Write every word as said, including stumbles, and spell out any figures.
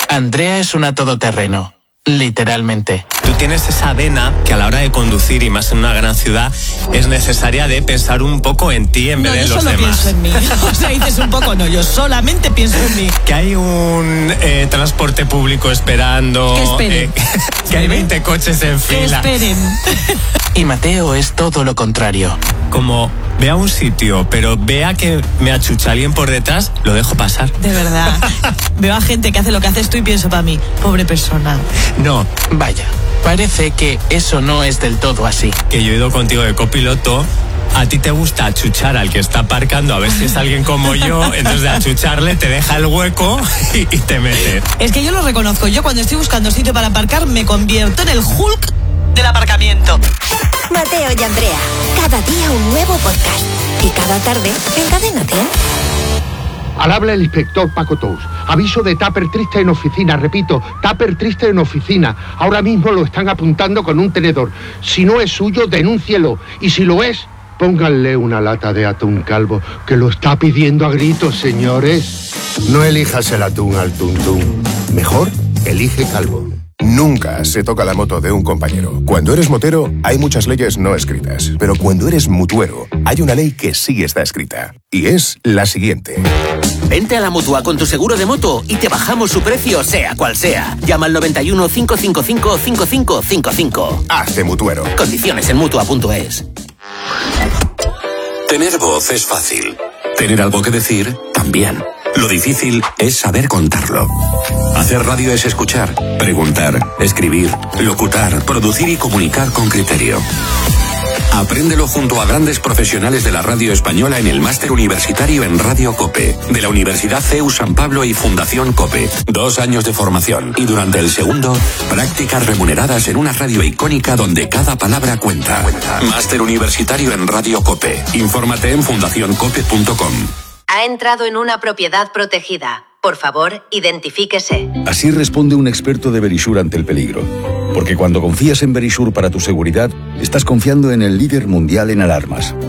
Andrea es una todoterreno. Literalmente. Tú tienes esa vena que a la hora de conducir, y más en una gran ciudad, es necesaria de pensar un poco en ti en no, vez de yo los solo demás. Pienso en mí. O sea, dices un poco, no, yo solamente pienso en mí. Que hay un eh, transporte público esperando. Que esperen. Eh, que hay veinte coches en Que fila. esperen. Y Mateo es todo lo contrario. Como vea un sitio, pero vea que me achucha alguien por detrás, lo dejo pasar. De verdad. Veo a gente que hace lo que haces tú y pienso para mí, pobre persona. No, Vaya, parece que eso no es del todo así. que yo he ido contigo de copiloto. A ti te gusta achuchar al que está aparcando a ver si es alguien como yo, entonces de achucharle te deja el hueco y, y te mete. Es que yo lo reconozco, yo cuando estoy buscando sitio para aparcar me convierto en el Hulk del aparcamiento. Mateo y Andrea, cada día un nuevo podcast. Y cada tarde en Cadena cien. Al habla el inspector Paco Tous. Aviso de tupper triste en oficina, repito, tupper triste en oficina. Ahora mismo lo están apuntando con un tenedor. Si no es suyo, denúncielo. Y si lo es, pónganle una lata de atún calvo, que lo está pidiendo a gritos, señores. No elijas el atún al tuntún. Mejor, elige calvo. Nunca se toca la moto de un compañero. Cuando eres motero, hay muchas leyes no escritas. Pero cuando eres mutuero, hay una ley que sí está escrita. Y es la siguiente. Vente a la Mutua con tu seguro de moto y te bajamos su precio, sea cual sea. Llama al noventa y uno, cinco cinco cinco, cinco cinco cinco cinco. Hazte mutuero. Condiciones en mutua punto es. Tener voz es fácil. Tener algo que decir, también. Lo difícil es saber contarlo. Hacer radio es escuchar, preguntar, escribir, locutar, producir y comunicar con criterio. Apréndelo junto a grandes profesionales de la radio española en el máster universitario en Radio COPE, de la Universidad C E U San Pablo y Fundación COPE. Dos años de formación y durante el segundo, prácticas remuneradas en una radio icónica donde cada palabra cuenta. Máster universitario en Radio COPE. Infórmate en fundación cope punto com. Ha entrado en una propiedad protegida. Por favor, identifíquese. Así responde un experto de Verisure ante el peligro. Porque cuando confías en Verisure para tu seguridad, estás confiando en el líder mundial en alarmas.